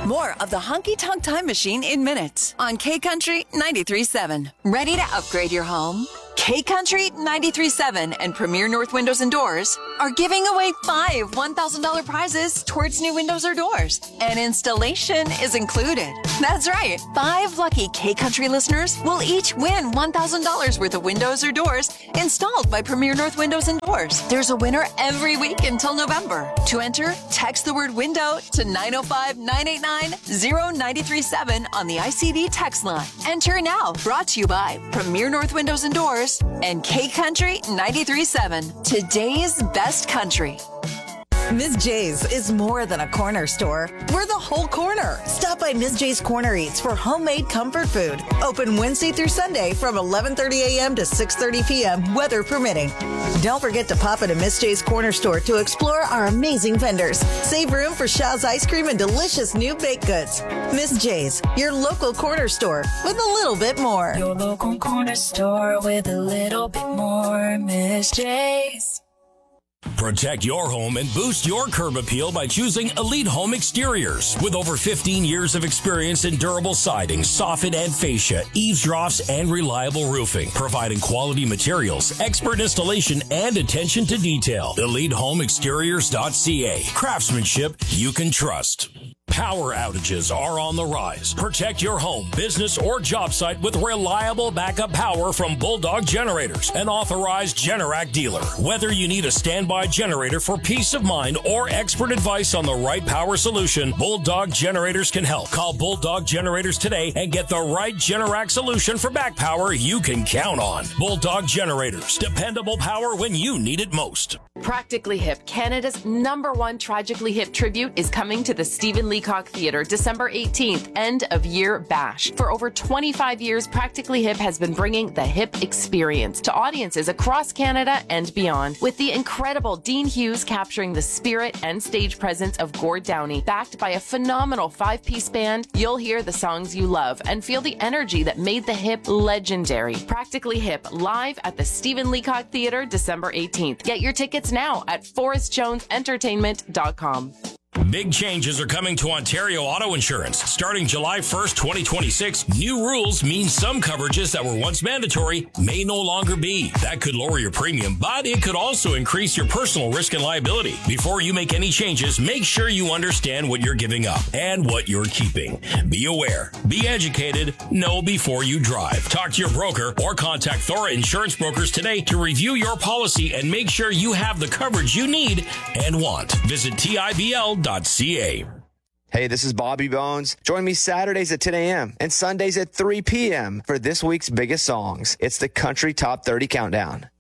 More of the Honky Tonk Time Machine in minutes on K-Country 93.7. Ready to upgrade your home? K-Country 93.7 and Premier North Windows and Doors are giving away 5 $1,000 prizes towards new windows or doors. And installation is included. That's right. 5 lucky K-Country listeners will each win $1,000 worth of windows or doors installed by Premier North Windows and Doors. There's a winner every week until November. To enter, text the word window to 905-989-0937 on the ICD text line. Enter now. Brought to you by Premier North Windows and Doors and K-Country 93.7, today's best country. Ms. J's is more than a corner store. We're the whole corner. Stop by Ms. J's Corner Eats for homemade comfort food. Open Wednesday through Sunday from 11:30 a.m. to 6:30 p.m., weather permitting. Don't forget to pop into Ms. J's Corner Store to explore our amazing vendors. Save room for Shaw's ice cream and delicious new baked goods. Ms. J's, your local corner store with a little bit more. Your local corner store with a little bit more. Ms. J's. Protect your home and boost your curb appeal by choosing Elite Home Exteriors. With over 15 years of experience in durable siding, soffit and fascia, eaves troughs, and reliable roofing, providing quality materials, expert installation, and attention to detail. EliteHomeExteriors.ca. Craftsmanship you can trust. Power outages are on the rise. Protect your home, business, or job site with reliable backup power from Bulldog Generators, an authorized Generac dealer. Whether you need a standby generator for peace of mind or expert advice on the right power solution, Bulldog Generators can help. Call Bulldog Generators today and get the right Generac solution for back power you can count on. Bulldog Generators, dependable power when you need it most. Practically Hip, Canada's #1 Tragically Hip tribute, is coming to the Stephen Leacock Theatre December 18th, end of year bash. For over 25 years, Practically Hip has been bringing the hip experience to audiences across Canada and beyond, with the incredible Dean Hughes capturing the spirit and stage presence of Gord Downey. Backed by a phenomenal 5-piece band, you'll hear the songs you love and feel the energy that made the hip legendary. Practically Hip, live at the Stephen Leacock Theatre December 18th. Get your tickets now at forrestjonesentertainment.com. Big changes are coming to Ontario Auto Insurance. Starting July 1st, 2026, new rules mean some coverages that were once mandatory may no longer be. That could lower your premium, but it could also increase your personal risk and liability. Before you make any changes, make sure you understand what you're giving up and what you're keeping. Be aware, be educated, know before you drive. Talk to your broker or contact Thora Insurance Brokers today to review your policy and make sure you have the coverage you need and want. Visit TIBL.ca. Hey, this is Bobby Bones. Join me Saturdays at 10 a.m. and Sundays at 3 p.m. for this week's biggest songs. It's the Country Top 30 Countdown.